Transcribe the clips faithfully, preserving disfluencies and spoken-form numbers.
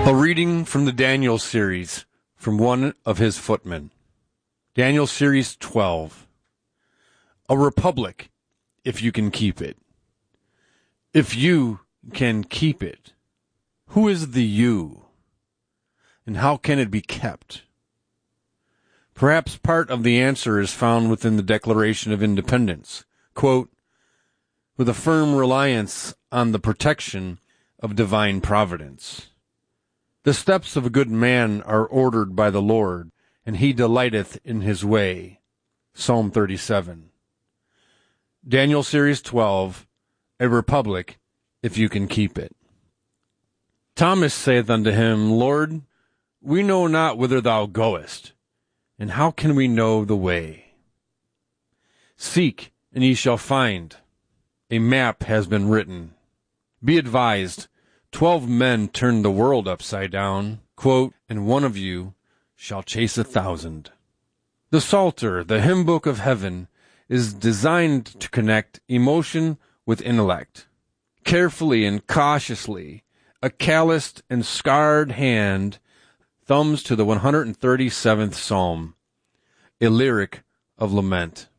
A reading from the Daniel series from one of his footmen. Daniel series twelve. A republic, if you can keep it. If you can keep it, who is the you? And how can it be kept? Perhaps part of the answer is found within the Declaration of Independence. Quote, with a firm reliance on the protection of divine providence. The steps of a good man are ordered by the Lord, and he delighteth in his way. Psalm thirty-seven. Daniel Series twelve, A Republic, if you can keep it. Thomas saith unto him, Lord, we know not whither thou goest, and how can we know the way? Seek, and ye shall find. A map has been written. Be advised, twelve men turned the world upside down, quote, and one of you shall chase a thousand. The Psalter, the hymn book of heaven, is designed to connect emotion with intellect. Carefully and cautiously, a calloused and scarred hand thumbs to the one hundred thirty-seventh Psalm, a lyric of lament.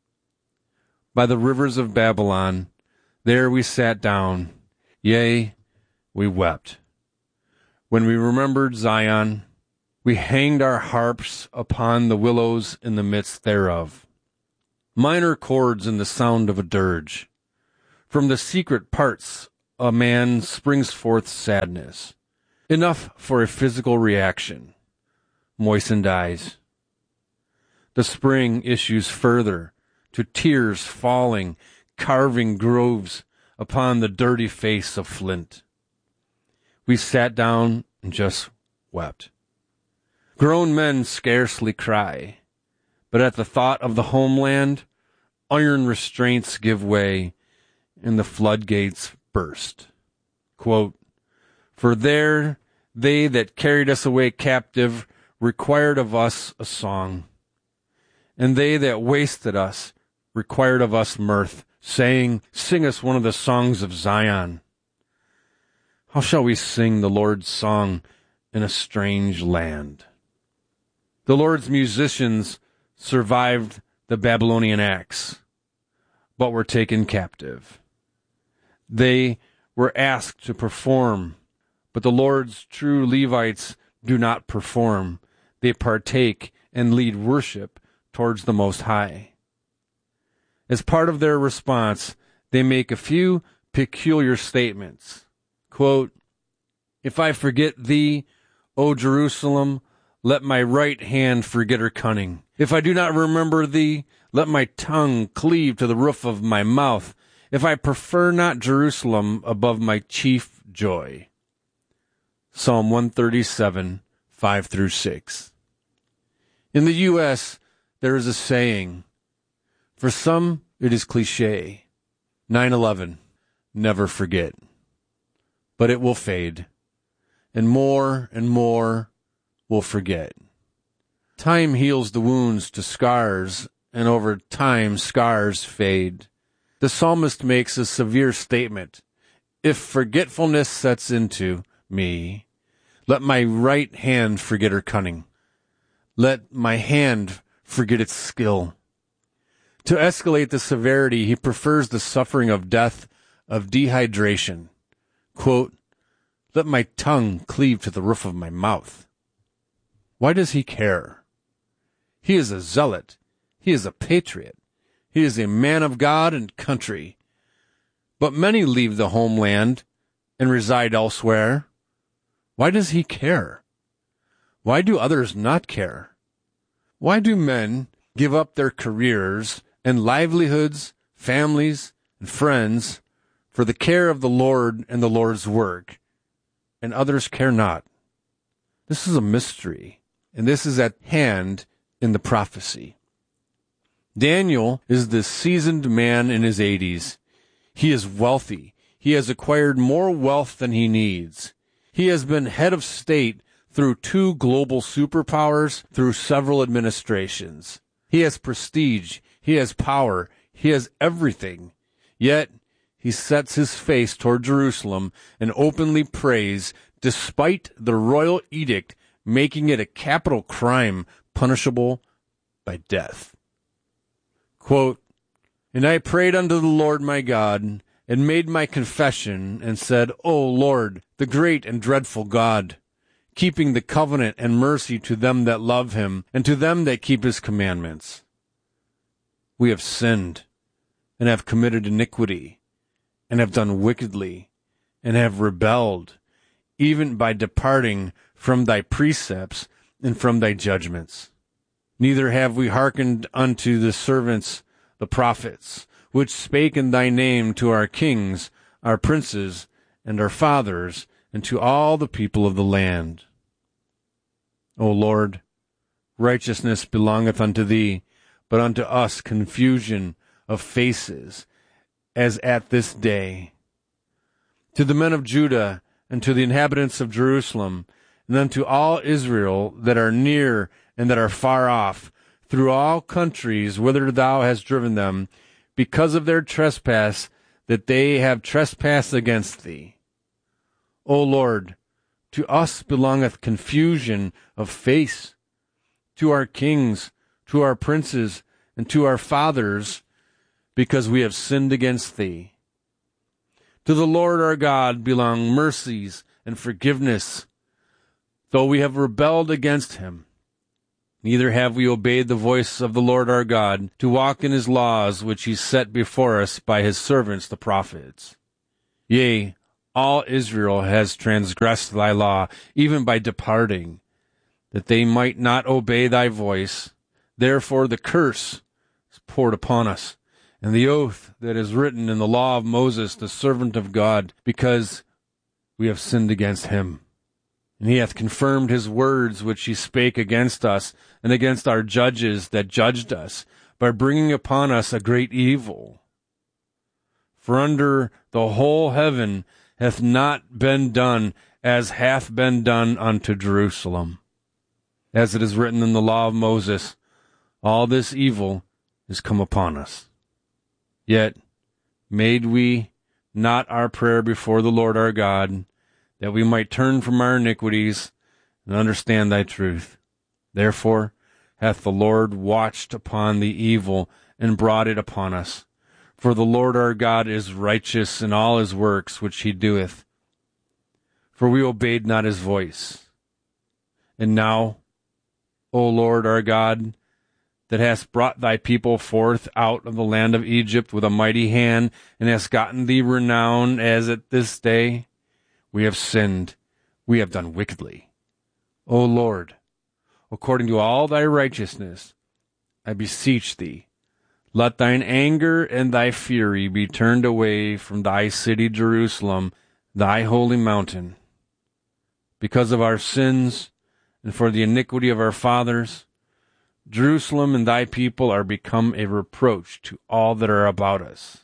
By the rivers of Babylon, there we sat down, yea, we wept. When we remembered Zion, we hanged our harps upon the willows in the midst thereof. Minor chords in the sound of a dirge. From the secret parts a man springs forth sadness, enough for a physical reaction. Moistened eyes. The spring issues further, to tears falling, carving grooves upon the dirty face of flint. We sat down and just wept. Grown men scarcely cry, but at the thought of the homeland, iron restraints give way, and the floodgates burst. Quote, for there they that carried us away captive required of us a song, and they that wasted us required of us mirth, saying, sing us one of the songs of Zion. How shall we sing the Lord's song in a strange land? The Lord's musicians survived the Babylonian axe, but were taken captive. They were asked to perform, but the Lord's true Levites do not perform. They partake and lead worship towards the Most High. As part of their response, they make a few peculiar statements. Quote, if I forget thee, O Jerusalem, let my right hand forget her cunning. If I do not remember thee, let my tongue cleave to the roof of my mouth. If I prefer not Jerusalem above my chief joy. Psalm one thirty-seven, five through six. In the U S, there is a saying, for some it is cliche, nine eleven, never forget. But it will fade, and more and more will forget. Time heals the wounds to scars, and over time scars fade. The psalmist makes a severe statement. If forgetfulness sets into me, let my right hand forget her cunning. Let my hand forget its skill. To escalate the severity, he prefers the suffering of death, of dehydration. Quote, let my tongue cleave to the roof of my mouth. Why does he care? He is a zealot. He is a patriot. He is a man of God and country. But many leave the homeland and reside elsewhere. Why does he care? Why do others not care? Why do men give up their careers and livelihoods, families, and friends for the care of the Lord and the Lord's work, and others care not? This is a mystery, and this is at hand in the prophecy. Daniel is the seasoned man in his eighties. He is wealthy. He has acquired more wealth than he needs. He has been head of state through two global superpowers, through several administrations. He has prestige. He has power. He has everything. Yet he sets his face toward Jerusalem and openly prays, despite the royal edict making it a capital crime punishable by death. Quote, "And I prayed unto the Lord my God, and made my confession, and said, O Lord, the great and dreadful God, keeping the covenant and mercy to them that love him, and to them that keep his commandments. We have sinned, and have committed iniquity, and have done wickedly, and have rebelled, even by departing from thy precepts and from thy judgments. Neither have we hearkened unto the servants, the prophets, which spake in thy name to our kings, our princes, and our fathers, and to all the people of the land. O Lord, righteousness belongeth unto thee, but unto us confusion of faces, as at this day. To the men of Judah, and to the inhabitants of Jerusalem, and unto all Israel that are near and that are far off, through all countries whither thou hast driven them, because of their trespass that they have trespassed against thee. O Lord, to us belongeth confusion of face, to our kings, to our princes, and to our fathers, because we have sinned against thee. To the Lord our God belong mercies and forgiveness, though we have rebelled against him. Neither have we obeyed the voice of the Lord our God, to walk in his laws which he set before us by his servants the prophets. Yea, all Israel has transgressed thy law, even by departing, that they might not obey thy voice. Therefore the curse is poured upon us, and the oath that is written in the law of Moses, the servant of God, because we have sinned against him. And he hath confirmed his words which he spake against us, and against our judges that judged us, by bringing upon us a great evil. For under the whole heaven hath not been done as hath been done unto Jerusalem. As it is written in the law of Moses, all this evil is come upon us. Yet made we not our prayer before the Lord our God, that we might turn from our iniquities and understand thy truth. Therefore hath the Lord watched upon the evil and brought it upon us. For the Lord our God is righteous in all his works which he doeth. For we obeyed not his voice. And now, O Lord our God, that hast brought thy people forth out of the land of Egypt with a mighty hand, and hast gotten thee renown as at this day, we have sinned, we have done wickedly. O Lord, according to all thy righteousness, I beseech thee, let thine anger and thy fury be turned away from thy city Jerusalem, thy holy mountain. Because of our sins and for the iniquity of our fathers, Jerusalem and thy people are become a reproach to all that are about us.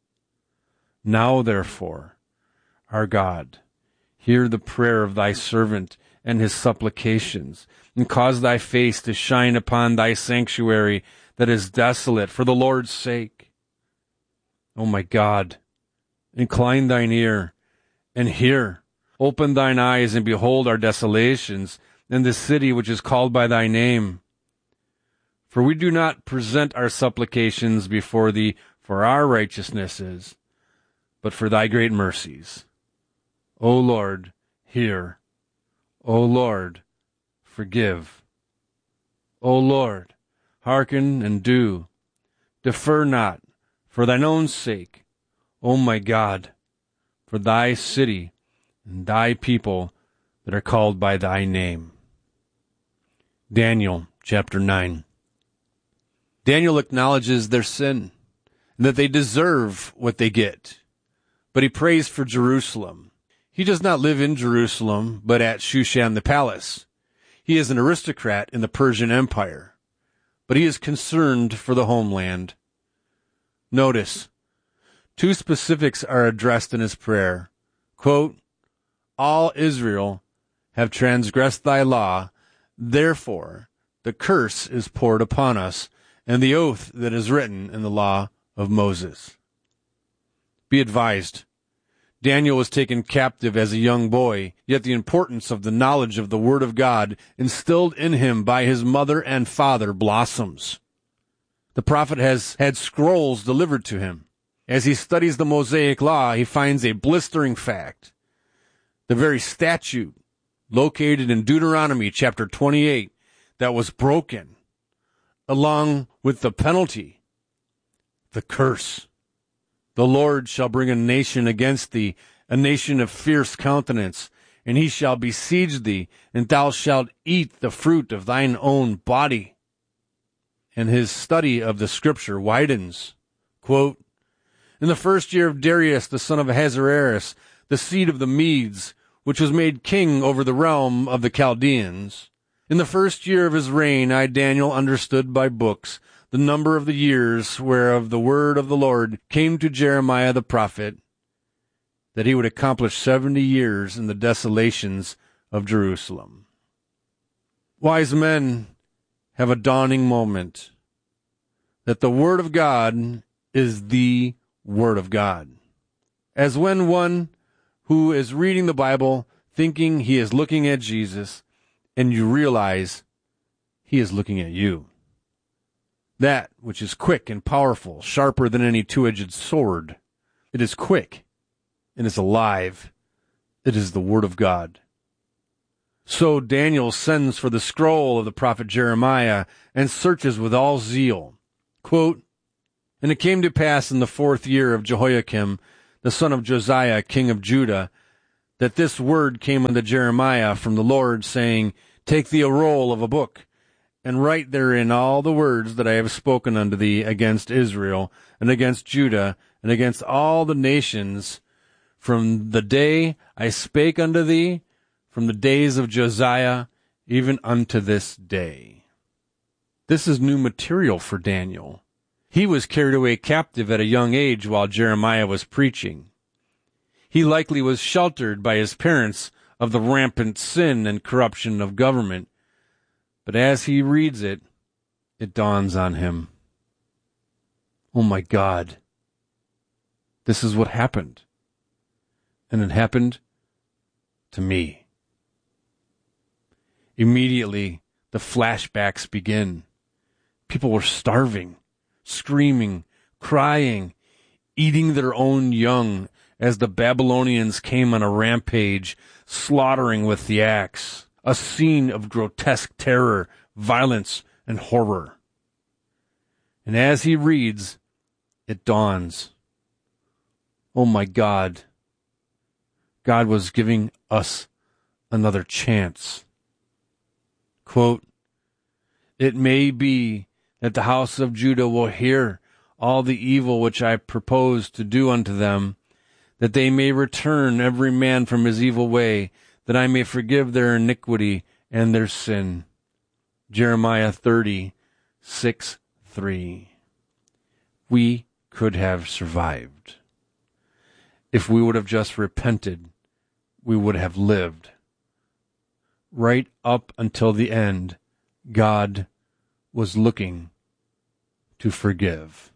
Now, therefore, our God, hear the prayer of thy servant and his supplications, and cause thy face to shine upon thy sanctuary that is desolate for the Lord's sake. O my God, incline thine ear and hear. Open thine eyes and behold our desolations and the city which is called by thy name. For we do not present our supplications before thee for our righteousnesses, but for thy great mercies. O Lord, hear. O Lord, forgive. O Lord, hearken and do. Defer not, for thine own sake, O my God, for thy city and thy people that are called by thy name. Daniel chapter nine. Daniel acknowledges their sin and that they deserve what they get, but he prays for Jerusalem. He does not live in Jerusalem, but at Shushan the palace. He is an aristocrat in the Persian Empire, but he is concerned for the homeland. Notice, two specifics are addressed in his prayer. Quote, all Israel have transgressed thy law, therefore the curse is poured upon us, and the oath that is written in the law of Moses. Be advised, Daniel was taken captive as a young boy, yet the importance of the knowledge of the Word of God instilled in him by his mother and father blossoms. The prophet has had scrolls delivered to him. As he studies the Mosaic Law, he finds a blistering fact. The very statute located in Deuteronomy chapter twenty-eight that was broken, along with the penalty, the curse. The Lord shall bring a nation against thee, a nation of fierce countenance, and he shall besiege thee, and thou shalt eat the fruit of thine own body. And his study of the scripture widens. Quote, in the first year of Darius, the son of Ahasuerus, the seed of the Medes, which was made king over the realm of the Chaldeans, in the first year of his reign, I, Daniel, understood by books the number of the years whereof the word of the Lord came to Jeremiah the prophet, that he would accomplish seventy years in the desolations of Jerusalem. Wise men have a dawning moment that the Word of God is the Word of God. As when one who is reading the Bible thinking he is looking at Jesus, and you realize he is looking at you. That which is quick and powerful, sharper than any two-edged sword. It is quick and is alive. It is the Word of God. So Daniel sends for the scroll of the prophet Jeremiah and searches with all zeal. Quote, and it came to pass in the fourth year of Jehoiakim, the son of Josiah, king of Judah, that this word came unto Jeremiah from the Lord, saying, take thee a roll of a book, and write therein all the words that I have spoken unto thee against Israel, and against Judah, and against all the nations, from the day I spake unto thee, from the days of Josiah, even unto this day. This is new material for Daniel. He was carried away captive at a young age while Jeremiah was preaching. He likely was sheltered by his parents of the rampant sin and corruption of government. But as he reads it, it dawns on him. Oh my God, this is what happened. And it happened to me. Immediately, the flashbacks begin. People were starving, screaming, crying, eating their own young as the Babylonians came on a rampage, slaughtering with the axe. A scene of grotesque terror, violence, and horror. And as he reads, it dawns. Oh my God. God was giving us another chance. Quote, it may be that the house of Judah will hear all the evil which I propose to do unto them, that they may return every man from his evil way, that I may forgive their iniquity and their sin. Jeremiah thirty, six, three. We could have survived. If we would have just repented, we would have lived. Right up until the end, God was looking to forgive.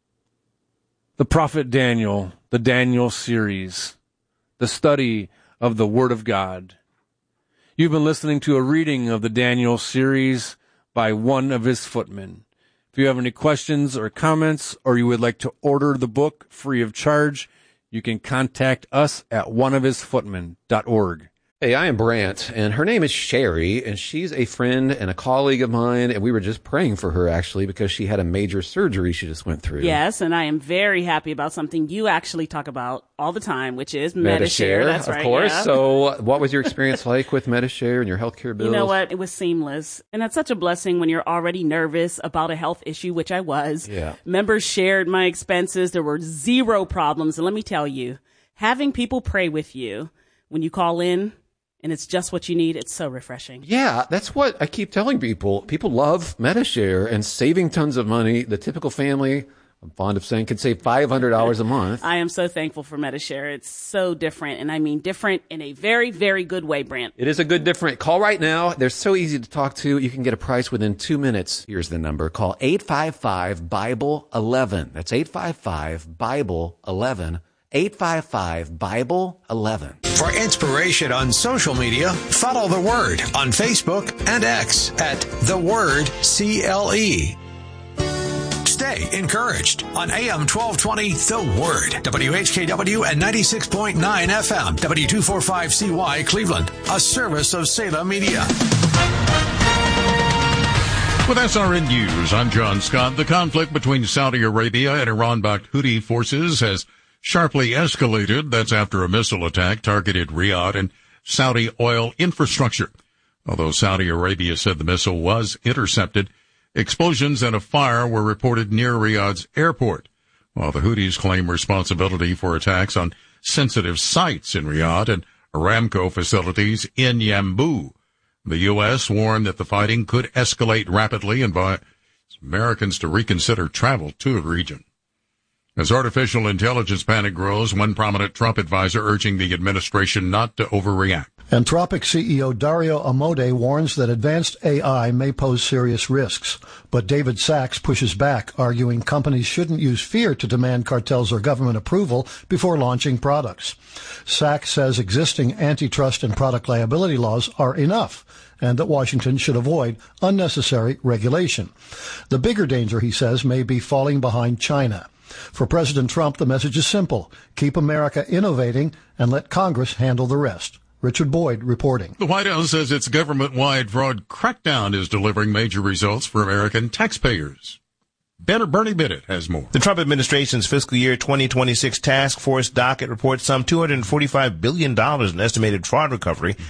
The prophet Daniel, the Daniel series, the study of the Word of God. You've been listening to a reading of the Daniel series by one of his footmen. If you have any questions or comments, or you would like to order the book free of charge, you can contact us at one of his footmen dot org. Hey, I am Brant, and her name is Sherry, and she's a friend and a colleague of mine, and we were just praying for her, actually, because she had a major surgery she just went through. Yes, and I am very happy about something you actually talk about all the time, which is Metashare. Metashare. That's of right, course. yeah. So what was your experience like with Metashare and your healthcare bills? You know what? It was seamless. And that's such a blessing when you're already nervous about a health issue, which I was. Yeah. Members shared my expenses. There were zero problems. And let me tell you, having people pray with you when you call in, and it's just what you need, it's so refreshing. Yeah, that's what I keep telling people. People love Metashare and saving tons of money. The typical family, I'm fond of saying, could save five hundred dollars a month. I am so thankful for Metashare. It's so different, and I mean different in a very, very good way, Brant. It is a good different. Call right now. They're so easy to talk to. You can get a price within two minutes. Here's the number. Call eight five five, Bible eleven. That's eight five five, Bible eleven. eight five five, Bible eleven. For inspiration on social media, follow The Word on Facebook and X at The Word C L E. Stay encouraged on A M twelve twenty, The Word, W H K W and ninety-six point nine F M, W two forty-five C Y, Cleveland, a service of Salem Media. With S R N News, I'm John Scott. The conflict between Saudi Arabia and Iran-backed Houthi forces has sharply escalated. That's after a missile attack targeted Riyadh and Saudi oil infrastructure. Although Saudi Arabia said the missile was intercepted, explosions and a fire were reported near Riyadh's airport, while the Houthis claim responsibility for attacks on sensitive sites in Riyadh and Aramco facilities in Yanbu. The U S warned that the fighting could escalate rapidly and invites Americans to reconsider travel to the region. As artificial intelligence panic grows, one prominent Trump advisor urging the administration not to overreact. Anthropic C E O Dario Amodei warns that advanced A I may pose serious risks, but David Sachs pushes back, arguing companies shouldn't use fear to demand cartels or government approval before launching products. Sachs says existing antitrust and product liability laws are enough, and that Washington should avoid unnecessary regulation. The bigger danger, he says, may be falling behind China. For President Trump, the message is simple. Keep America innovating and let Congress handle the rest. Richard Boyd reporting. The White House says its government-wide fraud crackdown is delivering major results for American taxpayers. Better Bernie Bennett has more. The Trump administration's fiscal year twenty twenty-six task force docket reports some two hundred forty-five billion dollars in estimated fraud recovery